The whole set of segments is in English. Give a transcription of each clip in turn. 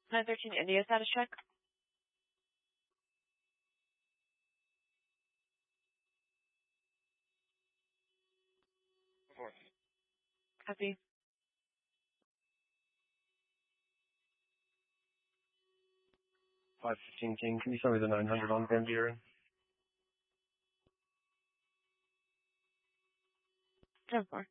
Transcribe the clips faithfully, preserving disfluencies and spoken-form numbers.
nine thirteen India status check. Four. Copy. five fifteen King, can you show me the nine hundred on Van Buren? ten four.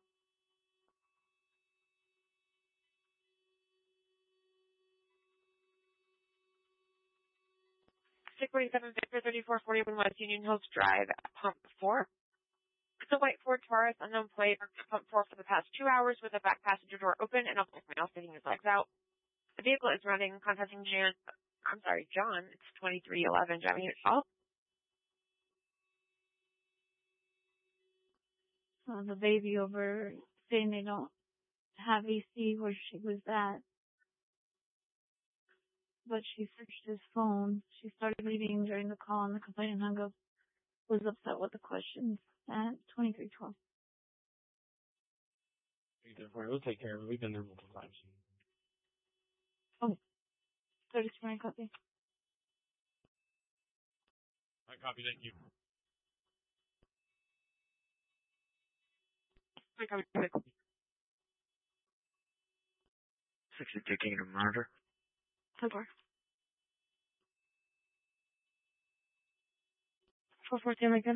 six forty-seven Victor, thirty-four forty-one West Union Hills Drive, pump four. It's a white Ford Taurus, unknown plate, pump four for the past two hours with a back passenger door open and a male sticking his legs out. The vehicle is running, contacting Jan, I'm sorry, John. It's twenty-three eleven, driving itself. Uh, the baby over saying they don't have A C where she was at. But she searched his phone. She started reading during the call and the complainant hung up. Was upset with the questions at twenty-three twelve. We'll take care of it. We've been there multiple times. Oh, thirty-two copy. I copy, thank you. I copy. sixty-two Kingdom Monitor. ten four. four fourteen Lincoln.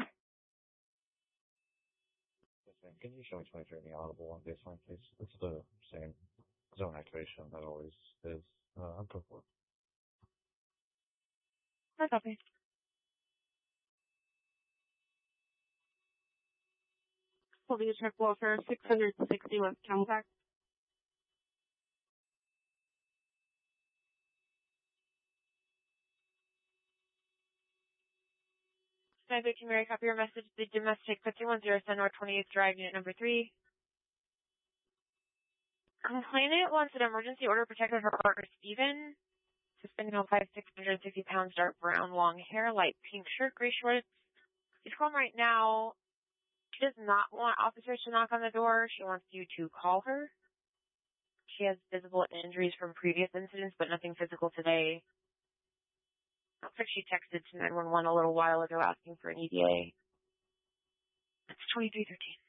Can you show me twenty-three in the audible on baseline, please? It's the same zone activation that always is. Uh, I'm pro for it. I copy. Holding a check welfare, six hundred sixty West Camelback. nine thirteen Mary, copy your message. The domestic fifty one zero Sun North twenty-eighth Drive, unit number three. Complainant wants an emergency order protected her partner, Steven. Suspended on five, six hundred sixty pounds, dark brown, long hair, light pink shirt, gray shorts. She's calling right now. She does not want officers to knock on the door. She wants you to call her. She has visible injuries from previous incidents, but nothing physical today. Looks like she texted to nine one one a little while ago asking for an E D A. It's twenty-three thirteen.